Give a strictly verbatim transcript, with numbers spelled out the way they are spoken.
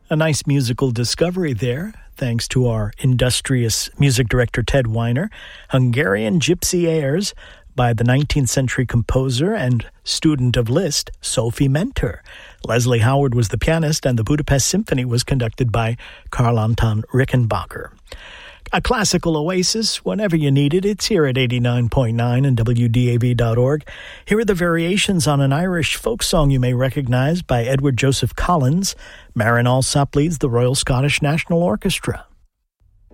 A nice musical discovery there, thanks to our industrious music director Ted Weiner. Hungarian Gypsy Airs by the nineteenth century composer and student of Liszt, Sophie Mentor. Leslie Howard was the pianist, and the Budapest Symphony was conducted by Karl Anton Rickenbacker. A classical oasis whenever you need it. It's here at eighty-nine point nine and W D A V dot org. Here are the variations on an Irish folk song you may recognize by Edward Joseph Collins. Marin Alsop leads the Royal Scottish National Orchestra.